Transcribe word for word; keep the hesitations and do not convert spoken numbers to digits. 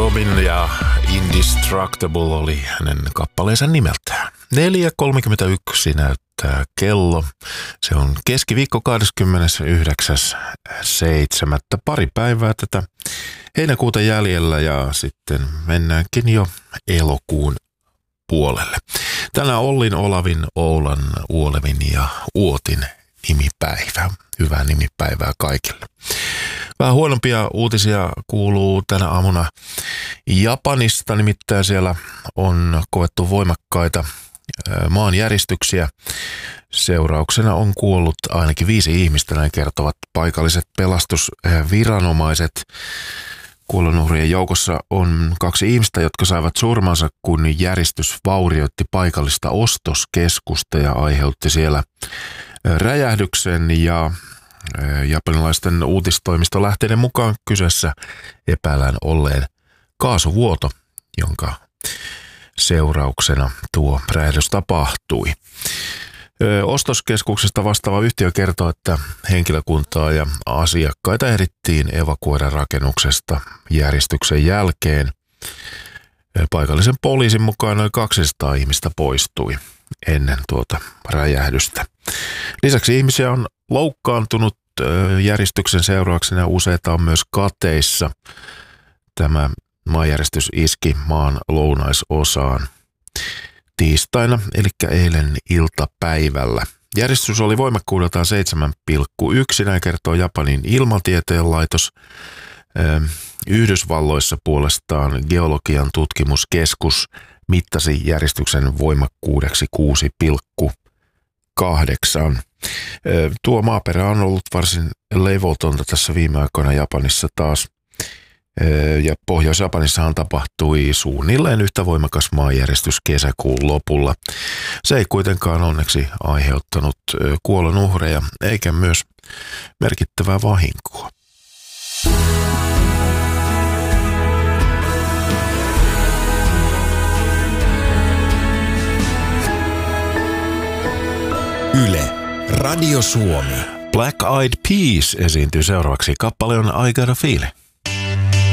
Robin ja Indestructible oli hänen kappaleensa nimeltään. neljä kolmekymmentäyksi näyttää kello. Se on keskiviikko kahdeskymmenesyhdeksäs seitsemättä Pari päivää tätä heinäkuuta jäljellä ja sitten mennäänkin jo elokuun puolelle. Tänään Ollin, Olavin, Oulan, Uolevin ja Uotin nimipäivä. Hyvää nimipäivää kaikille. Vähän huonompia uutisia kuuluu tänä aamuna Japanista, nimittäin siellä on koettu voimakkaita maanjäristyksiä. Seurauksena on kuollut ainakin viisi ihmistä, näin kertovat paikalliset pelastusviranomaiset. Kuolonuhrien joukossa on kaksi ihmistä, jotka saivat surmansa, kun järistys vaurioitti paikallista ostoskeskusta ja aiheutti siellä räjähdyksen, ja japanilaisten uutistoimistolähteiden mukaan kyseessä epäillään olleen kaasuvuoto, jonka seurauksena tuo räjähdys tapahtui. Ostoskeskuksesta vastaava yhtiö kertoo, että henkilökuntaa ja asiakkaita ehdittiin evakuoida rakennuksesta järjestyksen jälkeen. Paikallisen poliisin mukaan noin kaksisataa ihmistä poistui ennen tuota räjähdystä. Lisäksi ihmisiä on loukkaantunut järjestyksen seurauksena ja useita on myös kateissa. Tämä maanjäristys iski maan lounaisosaan tiistaina, eli eilen iltapäivällä. Järjestys oli voimakkuudeltaan seitsemän pilkku yksi, näin kertoo Japanin ilmatieteen laitos. Yhdysvalloissa puolestaan geologian tutkimuskeskus mittasi järjestyksen voimakkuudeksi kuusi pilkku kahdeksan. Tuo maaperä on ollut varsin levotonta tässä viime aikoina Japanissa taas. Ja Pohjois-Japanissahan tapahtui suunnilleen yhtä voimakas maanjäristys kesäkuun lopulla. Se ei kuitenkaan onneksi aiheuttanut kuolonuhreja eikä myös merkittävää vahinkoa. Yle, Radio Suomi. Black Eyed Peas esiintyy seuraavaksi. Kappale on I Got a Feeling.